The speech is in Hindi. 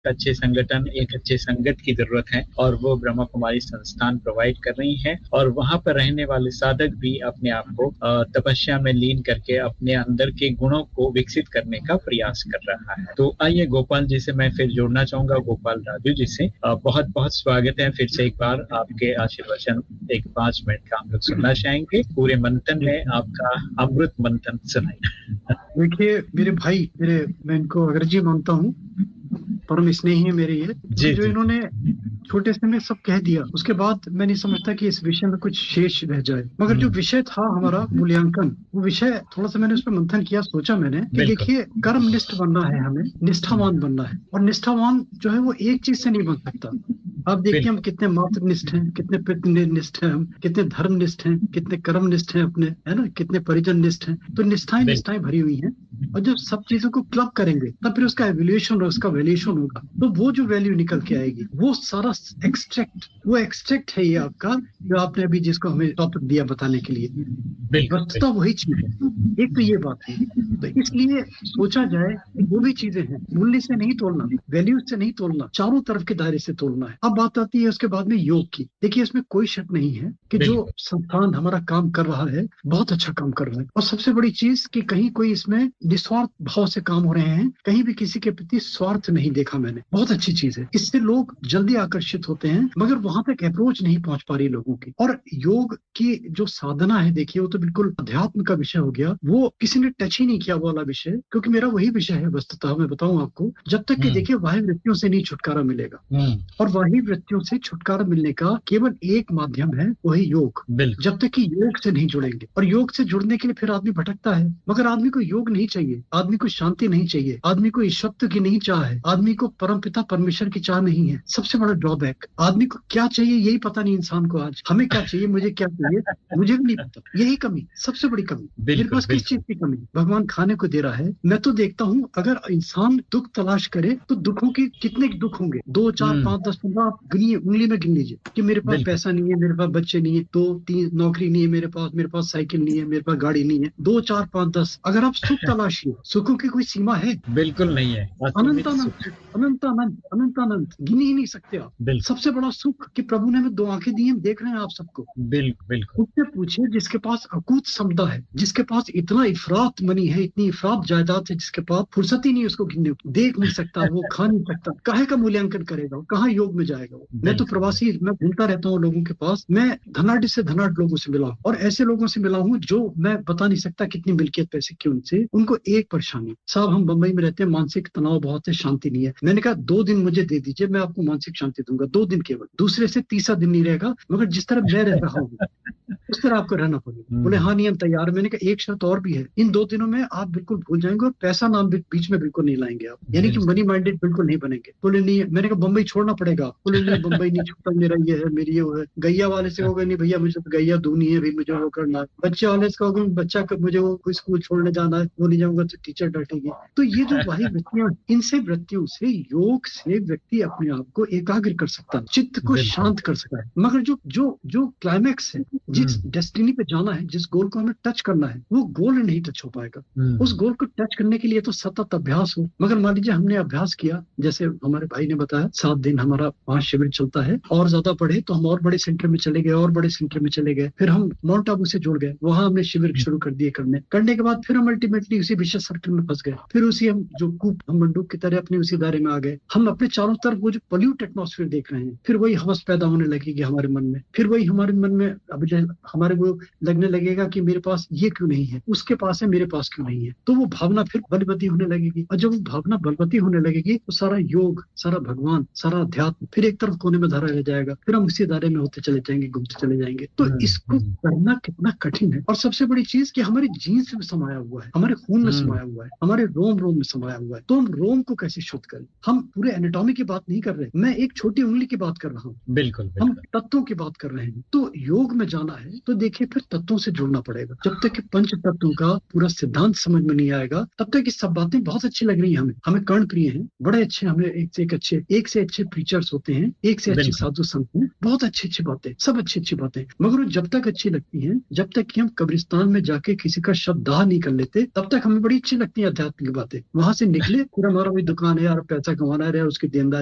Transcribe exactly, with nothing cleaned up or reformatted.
अच्छे संगठन, एक अच्छे संगत की जरूरत है और वो ब्रह्मा कुमारी संस्थान प्रोवाइड कर रही है। और वहां पर रहने वाले साधक भी अपने आप को तपस्या में लीन करके अपने अंदर के गुणों को विकसित करने का प्रयास कर रहा है। तो आइए गोपाल जी से मैं फिर जोड़ना चाहूंगा, गोपाल राजू जी से। बहुत बहुत स्वागत है फिर से एक बार, आपके आशीर्वचन एक पांच मिनट का हम लोग सुनना चाहेंगे। पूरे मंथन में आपका अमृत मंथन सुनाइए। देखिए मेरे भाई, मेरे मैं इनको अग्रजी मानता हूँ, परम स्नेही है मेरे ये, जी जो जी इन्होंने छोटे से में सब कह दिया, उसके बाद मैं नहीं समझता कि इस विषय में कुछ शेष रह जाए। मगर जो विषय था हमारा मूल्यांकन, वो विषय थोड़ा सा मैंने उस पर मंथन किया, सोचा मैंने कि देखिए कर्मनिष्ठ बनना है, हमें निष्ठावान बनना है। और निष्ठावान जो है वो एक चीज से नहीं बन सकता। आप देखिए हम कितने मातृनिष्ठ हैं, कितने पितृनिष्ठ हैं, हम कितने धर्मनिष्ठ हैं, कितने कर्मनिष्ठ हैं अपने, है ना, कितने परिजन निष्ठ हैं। तो निष्ठाएं निष्ठाएं भरी हुई हैं। और जब सब चीजों को क्लब करेंगे तब फिर उसका एवल्यूशन और उसका वैल्यूएशन होगा, तो वो जो वैल्यू निकल के आएगी वो सारा एक्सट्रैक्ट, वो एक्सट्रैक्ट है ये आपका, जो आपने अभी जिसको हमें टॉपिक दिया बताने के लिए, वस्तुतः वही चीज है। एक तो ये बात है। तो इसलिए सोचा जाए कि जो भी चीजें हैं मूल्य से नहीं तोड़ना, वैल्यूज से नहीं तोड़ना, चारों तरफ के दायरे से तोड़ना है। अब बात आती है उसके बाद में योग की। देखिए इसमें कोई शक नहीं है कि जो संस्थान हमारा काम कर रहा है बहुत अच्छा काम कर रहा है। और सबसे बड़ी चीज कि कहीं कोई इसमें निस्वार्थ भाव से काम हो रहे हैं, कहीं भी किसी के प्रति स्वार्थ नहीं देखा मैंने। बहुत अच्छी चीज है, इससे लोग जल्दी आकर्षित होते हैं, मगर वहां तक अप्रोच नहीं पहुंच पा रही लोगों की। और योग की जो साधना है, देखिए वो तो बिल्कुल अध्यात्म का विषय हो गया, वो किसी ने टच ही नहीं किया वो वाला विषय, क्योंकि मेरा वही विषय है वस्तुतः। मैं बताऊं आपको, जब तक कि देखिए बाह्य वृत्तियों से नहीं छुटकारा मिलेगा, और वही वृत्तियों से छुटकारा मिलने का केवल एक माध्यम है, वही योग। जब तक कि योग से नहीं जुड़ेंगे, और योग से जुड़ने के लिए फिर आदमी भटकता है। मगर आदमी को योग नहीं चाहिए, आदमी को शांति नहीं चाहिए, आदमी को ईश्वरत्व की नहीं चाह है, आदमी को परमपिता परमेश्वर की चाह नहीं है। सबसे बड़ा ड्रॉबैक, आदमी को क्या चाहिए यही पता नहीं इंसान को। आज हमें क्या चाहिए, मुझे क्या चाहिए, मुझे भी नहीं पता। यही कमी, सबसे बड़ी कमी। मेरे पास किस चीज की कमी? भगवान खाने को दे रहा है, मैं तो देखता हूँ अगर इंसान दुख तलाश करे तो दुखों की कितने दुख होंगे, दो चार पांच दस पंद्रह, आप गिनिए, उंगली में गिन लीजिए कि मेरे पास पैसा नहीं है, मेरे पास बच्चे नहीं है, दो तीन नौकरी नहीं है मेरे पास, मेरे पास साइकिल नहीं है, मेरे पास गाड़ी नहीं है, दो चार पांच दस। अगर आप सुख तलाशिए, सुखों की कोई सीमा है? बिल्कुल नहीं है। अनंत अनंत अनंत अनंत अनंत अनंत, गिन ही नहीं सकते आप। सबसे बड़ा सुख कि प्रभु ने हमें दो आंखें दी हैं, देख रहे हैं आप सबको। बिल्कुल बिल्कुल। उससे पूछिए जिसके पास अकूत समता है, जिसके पास इतना इफरात मनी है, इतनी इफरात जायदाद है, जिसके पास फुर्सत ही नहीं उसको गिनने की, देख नहीं सकता वो, खा नहीं सकता, काहे का मूल्यांकन करेगा वो, कहाँ योग में जाएगा वो। मैं तो प्रवासी, मैं घूमता रहता हूँ लोगों के पास, मैं धनाढ़ से धनाढ़ लोगों से मिला हूँ, और ऐसे लोगों से मिला हूँ जो मैं बता नहीं सकता कितनी मिल्कियत पैसे की उनसे। उनको एक परेशानी, साहब हम बंबई में रहते हैं, मानसिक तनाव बहुत है, शांति नहीं है। मैंने कहा दो दिन मुझे दे दीजिए, मैं आपको मानसिक शांति दूंगा, दो दिन केवल, दूसरे से तीसरा दिन नहीं रहेगा, मगर जिस तरह मैं रह रहा हूँ उस तरह आपको रहना पड़ेगा। बोले हाँ नियम तैयार। मैंने कहा एक शर्त और भी है, इन दो दिनों में आप बिल्कुल भूल जाएंगे और पैसा नाम भी बीच में बिल्कुल नहीं लाएंगे आप, यानी कि मनी माइंडेड बिल्कुल नहीं बनेंगे। बोले नहीं, मैंने कहा बंबई छोड़ना पड़ेगा। बोले नहीं बंबई नहीं छूटा, मेरा ये है, मेरी ये वो है। गैया वाले से कहोगे नहीं भैया मुझे तो गैया दूनी है, भाई मुझे वो करना है। बच्चे वाले से कहोगे बच्चा कब मुझे वो कोई स्कूल छोड़ने जाना है, वो नहीं जाऊंगा तो टीचर डांटेगी। तो ये जो वही वृत्तियां, इनसे वृत्तियों से, योग से व्यक्ति अपने आप को एकाग्र कर सकता है, चित्त को शांत कर सकता है। मगर जो जो जो क्लाइमैक्स है, जिस डेस्टिनी पे जाना है, जिस गोल को हमें टच करना है, वो गोल नहीं टच हो पाएगा। उस गोल को टच करने के लिए तो सतत अभ्यास हो। मगर मान लीजिए हमने अभ्यास किया, जैसे हमारे भाई ने बताया सात दिन हमारा पांच शिविर चलता है, और ज्यादा बढ़े तो हम और बड़े सेंटर में चले गए, और बड़े सेंटर में चले गए, फिर हम माउंट आबू से जुड़ गए, वहां हमने शिविर शुरू कर दिए करने। करने के बाद फिर हम अल्टीमेटली उसी विशेष सर्कल में फंस गए, फिर उसी हम जो कूप, हम मंडूक की तरह अपने उसी दायरे में आ गए। हम अपने चारों तरफ वो जो पॉल्यूट एटमॉस्फेयर देख रहे हैं, फिर वही हवस पैदा होने लगेगी हमारे मन में, फिर वही हमारे मन में अब हमारे वो लगने लगेगा कि मेरे पास ये क्यों नहीं है, उसके पास है, मेरे पास क्यों नहीं है। तो वो भावना फिर बलवती होने लगेगी, और जब वो भावना बलवती होने लगेगी तो सारा योग, सारा भगवान, सारा अध्यात्म फिर एक तरफ कोने में धरा रह जाएगा, फिर हम उसी दायरे में होते चले जाएंगे, घूमते चले जाएंगे। तो इसको करना कितना कठिन है। और सबसे बड़ी चीज कि हमारी जीन्स में समाया हुआ है, हमारे खून में समाया हुआ है, हमारे रोम रोम में समाया हुआ है। तो हम रोम को कैसे शुद्ध करें? हम पूरे एनाटॉमी की बात नहीं कर रहे, मैं एक छोटी उंगली की बात कर रहा हूँ, बिल्कुल, हम तत्वों की बात कर रहे हैं। तो योग में जाना है तो देखिए फिर तत्वों से जुड़ना पड़ेगा। जब तक कि पंच तत्वों का पूरा सिद्धांत समझ में नहीं आएगा तब तक ये सब बातें बहुत अच्छी लग रही हैं हमें हमें कर्ण प्रिय हैं, बड़े अच्छे, हमें एक से एक अच्छे एक से अच्छे प्रीचर्स होते हैं, एक से अच्छे बिल्कुल। साधु संत हैं, बहुत अच्छी अच्छी बातें, सब अच्छी अच्छी बातें, मगर वो जब तक अच्छी लगती हैं, जब तक कि हम कब्रिस्तान में जाके किसी का शव दाह नहीं कर लेते तब तक हमें बड़ी अच्छी लगती है आध्यात्मिक बातें। वहां से निकले फिर हमारा वही दुकान है यार, पैसा कमाना है यार, उसकी देनदारी